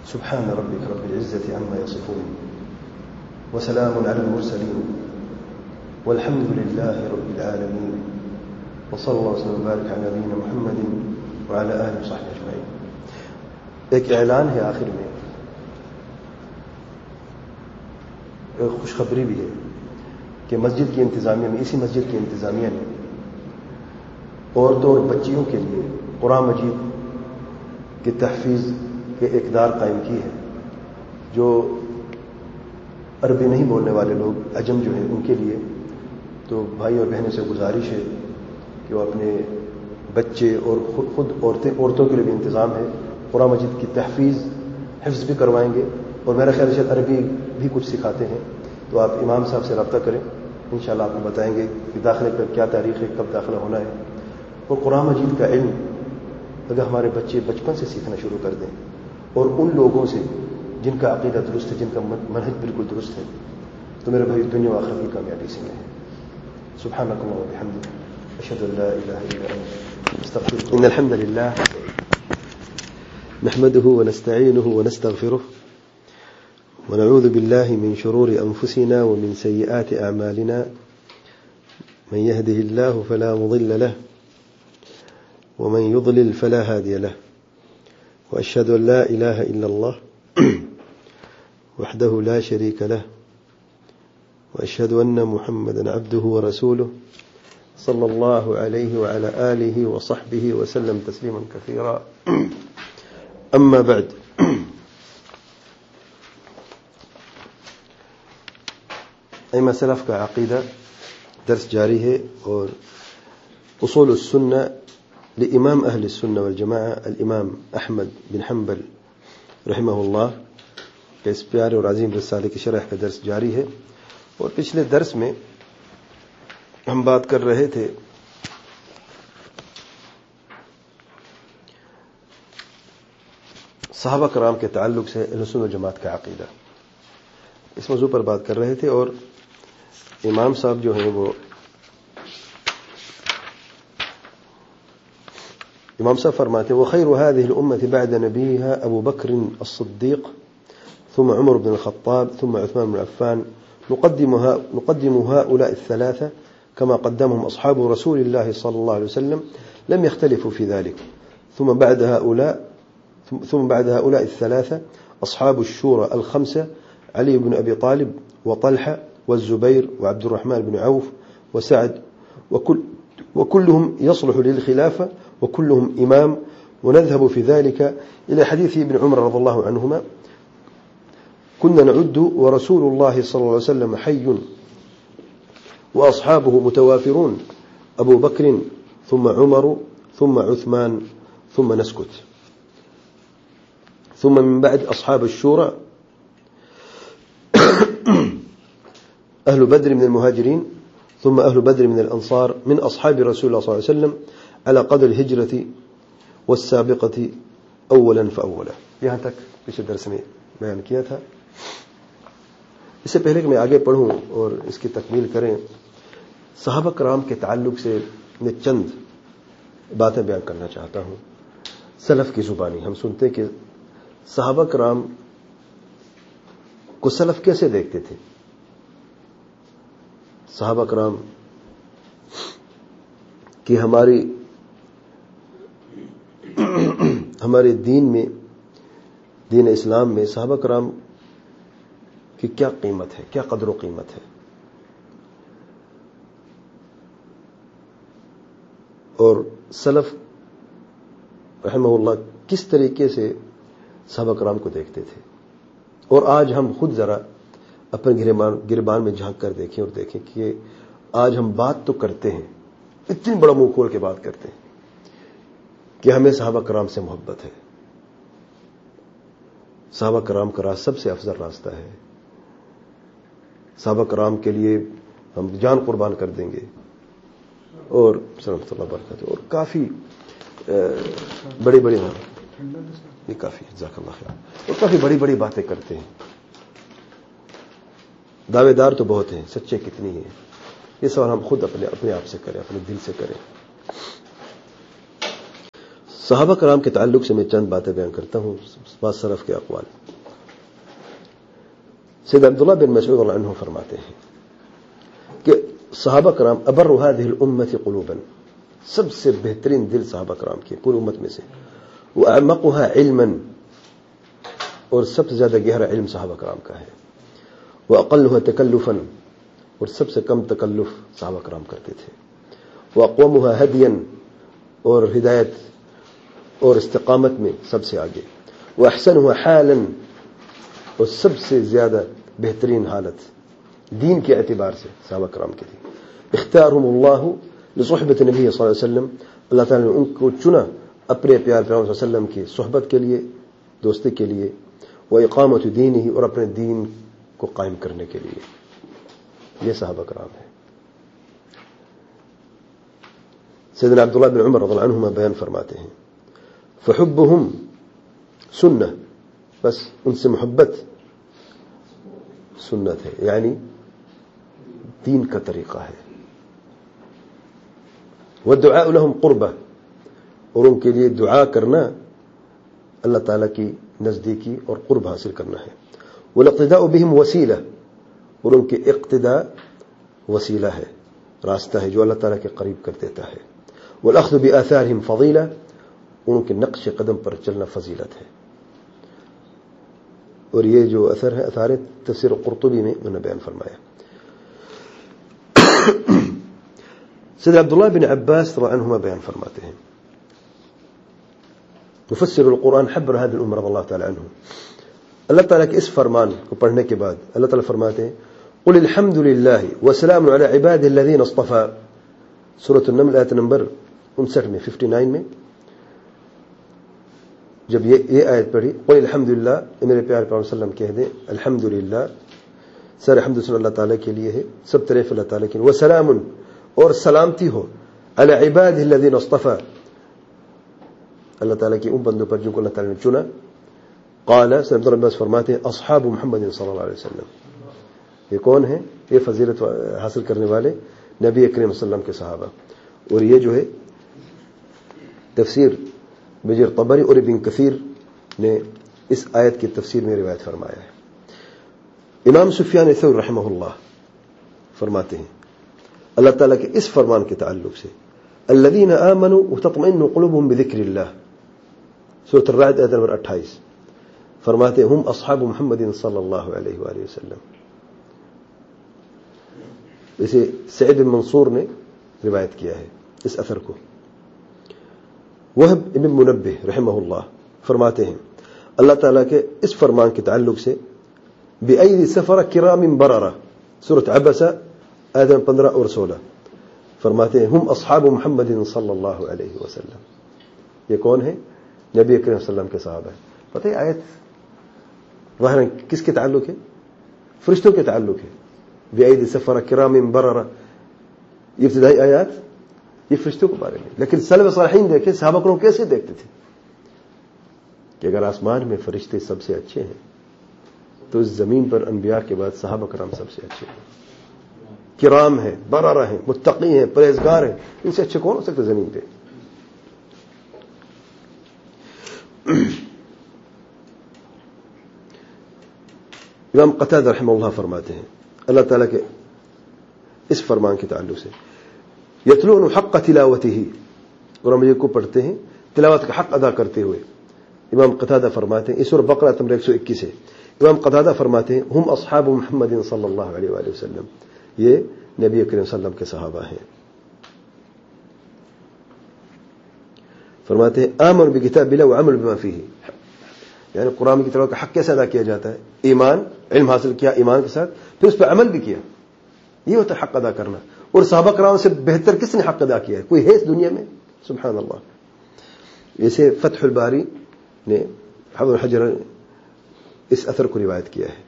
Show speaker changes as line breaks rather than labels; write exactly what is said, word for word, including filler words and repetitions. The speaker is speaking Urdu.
سبحان ربك رب العزة عما يصفون وسلام على المرسلين والحمد لله رب العالمين وصلى الله وسلم وبارك على نبينا محمد وعلى آله وصحبه أجمعين. ایک اعلان ہے آخر میں، ایک خوشخبری بھی ہے کہ مسجد کی انتظامیہ میں، اسی مسجد کی انتظامیہ نے عورتوں اور بچیوں کے لیے قرآن مجید کی تحفیظ کے اقدار قائم کی ہے. جو عربی نہیں بولنے والے لوگ، عجم جو ہیں، ان کے لیے تو بھائی اور بہنوں سے گزارش ہے کہ وہ اپنے بچے اور خود خود عورتیں عورتوں کے لیے بھی انتظام ہے، قرآن مجید کی تحفیظ حفظ بھی کروائیں گے، اور میرا خیال ہے عربی بھی کچھ سکھاتے ہیں. تو آپ امام صاحب سے رابطہ کریں، انشاءاللہ آپ کو بتائیں گے کہ داخلے کا کیا تاریخ ہے، کب داخلہ ہونا ہے. اور قرآن مجید کا علم اگر ہمارے بچے بچپن سے سیکھنا شروع کر دیں، اور ان لوگوں سے جن کا عقیدہ درست ہے، جن کا منہج بالکل درست ہے، تو میرے بھائی دنیا و آخرت کی کامیابی سے میں ہے. سبحانک اللہم وبحمدک، اشہد ان لا الہ الا انت، استغفرک. ان الحمد للہ نحمده ونستعینه ونستغفره ونعوذ بالله من شرور انفسنا ومن سيئات اعمالنا، من يهده الله فلا مضل له ومن يضلل فلا هادي له، وأشهد أن لا إله إلا الله وحده لا شريك له، وأشهد أن محمدا عبده ورسوله صلى الله عليه وعلى آله وصحبه وسلم تسليما كثيرا. أما بعد، أيما سلف کا عقیدہ درس جاری ہے، اور اصول السنة لامام اہل السنہ والجماعہ الامام احمد بن حنبل رحمہ اللہ کے اس پیارے اور عظیم رسالے کی شرح کا درس جاری ہے. اور پچھلے درس میں ہم بات کر رہے تھے صحابہ کرام کے تعلق سے اہل سنت والجماعت کا عقیدہ، اس موضوع پر بات کر رہے تھے. اور امام صاحب جو ہیں وہ امام صاحب فرماتے ہیں وخير هذه الأمة بعد نبيها أبو بكر الصديق ثم عمر بن الخطاب ثم عثمان بن عفان، نقدمها نقدم هؤلاء الثلاثة كما قدمهم أصحاب رسول الله صلى الله عليه وسلم، لم يختلفوا في ذلك. ثم بعد هؤلاء ثم بعد هؤلاء الثلاثة أصحاب الشورى الخمسة، علي بن أبي طالب وطلحة والزبير وعبد الرحمن بن عوف وسعد، وكل وكلهم يصلح للخلافة وكلهم إمام. ونذهب في ذلك إلى حديث ابن عمر رضي الله عنهما كنا نعد ورسول الله صلى الله عليه وسلم حي وأصحابه متوافرون، أبو بكر ثم عمر ثم عثمان ثم نسكت. ثم من بعد أصحاب الشورى أهل بدر من المهاجرين، ثم أهل بدر من الأنصار من أصحاب رسول الله صلى الله عليه وسلم على قدر الهجرة والسابقة أولا فأولا. یہاں تک پچھلے درس میں بیان کیا تھا. اس سے پہلے کہ میں آگے پڑھوں اور اس کی تکمیل کریں، صحابہ کرام کے تعلق سے میں چند باتیں بیان کرنا چاہتا ہوں. سلف کی زبانی ہم سنتے کہ صحابہ کرام کو سلف کیسے دیکھتے تھے. صحابہ کرام کہ ہماری ہمارے دین میں، دین اسلام میں صحابہ کرام کی کیا قیمت ہے، کیا قدر و قیمت ہے. اور سلف رحمہ اللہ کس طریقے سے صحابہ کرام کو دیکھتے تھے. اور آج ہم خود ذرا اپنے گریبان میں جھانک کر دیکھیں اور دیکھیں کہ آج ہم بات تو کرتے ہیں، اتنی بڑا منہ کھول کے بات کرتے ہیں کہ ہمیں صحابہ کرام سے محبت ہے. صحابہ کرام کا راستہ سب سے افضل راستہ ہے. صحابہ کرام کے لیے ہم جان قربان کر دیں گے. اور رحمۃ اللہ برکاتہ. اور کافی بڑی بڑی یہ کافی جزاک اللہ خیر. اور کافی بڑی بڑی باتیں کرتے ہیں. دعوے دار تو بہت ہیں، سچے کتنی ہیں، یہ سوال ہم خود اپنے اپنے آپ سے کریں، اپنے دل سے کریں. صحابہ کرام کے تعلق سے میں چند باتیں بیان کرتا ہوں، بعض سلف کے اقوال. سید عبداللہ بن مسعود رضی اللہ عنہ فرماتے ہیں کہ صحابہ کرام ابر هذه الامه قلوبا، سب سے بہترین دل صحابہ کرام کے پوری امت میں سے، واعمقها علما، اور سب سے زیادہ گہرا علم صحابہ کرام کا ہے، واقلها تکلفا، اور سب سے کم تکلف صحابہ کرام کرتے تھے، واقومها هديا، اور ہدایت اور استقامت میں سب سے آگے، واحسنها حالا، اور سب سے زیادہ بہترین حالت دین کے اعتبار سے صحابہ کرام کے تھی. اختارهم اللہ لصحبت نبی صلی اللہ علیہ وسلم، اللہ تعالیٰ نے ان کو چنا اپنے پیار پیغمبر صلی اللہ علیہ وسلم کی صحبت کے لیے، دوستی کے لیے، واقامت دینہ، اور اپنے دین کو قائم کرنے کے لیے. یہ صحابہ کرام ہے. سیدنا عبداللہ بن عمر رضی اللہ عنہما بیان فرماتے ہیں فحبهم سنہ، بس ان سے محبت سنت ہے، یعنی دین کا طریقہ ہے. والدعاء لهم قربہ، اور ان کے لیے دعا کرنا اللہ تعالیٰ کی نزدیکی اور قرب حاصل کرنا ہے. والاقتداء بهم وسیلہ، اور ان کے اقتداء وسیلہ ہے، راستہ ہے جو اللہ تعالیٰ کے قریب کر دیتا ہے. والاخذ بآثارهم فضیلہ، ان کے نقش قدم پر چلنا فضیلت ہے. اور یہ جو اثر ہے اثار تفسیر قرطبی میں انہوں نے بیان فرمایا. سید عبداللہ بن عباس رضی اللہ عنہما بیان فرماتے ہیں مفسر القرآن حبر هذه الامة رضی اللہ تعالی عنہ، اللہ تعالیٰ کے اس فرمان کو پڑھنے کے بعد اللہ تعالیٰ فرماتے ہیں قل الحمد للہ وسلام علی عباده الذین اصطفى، سورۃ النمل آیت نمبر انسٹھ میں ففٹی نائن میں جب یہ یہ آیت پڑھی قل الحمدللہ، میرے پیارے پیغمبر صلی اللہ علیہ وسلم کہہ دیں الحمدللہ، سارے حمد سن اللہ تعالیٰ کے لیے ہے، سب تعریف اللہ تعالیٰ کے لیے. وسلام، اور سلامتی ہو علی عباده الذین اصطفى، اللہ تعالیٰ کے ان بندوں پر جن کو اللہ تعالیٰ نے چنا. قال سید عبداللہ عباس فرماتے ہیں اصحاب محمد صلی اللہ علیہ وسلم، یہ کون ہیں؟ یہ فضیلت حاصل کرنے والے نبی کریم صلی اللہ علیہ وسلم کے صحابہ. اور یہ جو ہے تفسیر بجر طبری اور ابن کثیر نے اس آیت کی تفسیر میں روایت فرمایا ہے. امام سفیان ثوری رحمہ اللہ فرماتے ہیں اللہ تعالیٰ کے اس فرمان کے تعلق سے الذین آمنوا وتطمئن قلوبهم بذکر اللہ، سورۃ الرعد آیت نمبر اٹھائیس، فرماتے ہیں ہم اصحاب محمد صلی اللہ علیہ وآلہ وسلم. اسے سعید بن منصور نے روایت کیا ہے اس اثر کو. وہب ابن منبہ رحمہ اللہ فرماتے ہیں اللہ تعالیٰ کے اس فرمان کے تعلق سے بأیدی سفرہ کرام بررہ، سورۃ عبسہ آیت پندرہ اور سولہ، فرماتے ہیں ہم اصحاب محمد صلی اللہ علیہ وسلم. یہ کون ہے؟ نبی کریم صلی اللہ علیہ وسلم کے صحابہ ہیں. پتہ ہے آیت ظاہراً کس کے تعلق ہے؟ فرشتوں کے تعلق ہے. بأیدی سفرہ کرام بررہ، یہ ابتدائی آیات یہ فرشتوں کے بارے میں. لیکن سلف صالحین دیکھیں صحابہ کو کیسے دیکھتے تھے کہ اگر آسمان میں فرشتے سب سے اچھے ہیں تو اس زمین پر انبیاء کے بعد صحابہ کرام سب سے اچھے ہیں، کرام ہیں، بررہ ہیں، متقی ہیں، پرہیزگار ہیں. ان سے اچھے کون ہو سکتے زمین پہ؟ امام قتادہ رحمہ اللہ فرماتے ہیں اللہ تعالیٰ کے اس فرمان کے تعلق سے یتلون حق تلاوتہ، اور ہم یہ کو پڑھتے ہیں تلاوت کا حق ادا کرتے ہوئے. امام قتادہ فرماتے ہیں اس سورہ بقرہ نمبر ایک سو اکیس ہے. امام قتادہ فرماتے ہیں ہم اصحاب محمد صلی اللہ علیہ وآلہ وسلم، یہ نبی کریم صلی اللہ علیہ وسلم کے صحابہ ہیں. فرماتے ہیں آمن بکتاب اللہ وعمل بما فیہ، یعنی قرآن کی تلاوت کا حق کیسے ادا کیا جاتا ہے؟ ایمان، علم حاصل کیا ایمان کے ساتھ، پھر اس پہ عمل بھی کیا. یہ ہوتا ہے حق ادا کرنا. اور صحابہ کرام سے بہتر کس نے حق ادا کیا ہے؟ کوئی ہے اس دنیا میں؟ سبحان اللہ. اسے فتح الباری نے حافظ حجر اس اثر کو روایت کیا ہے.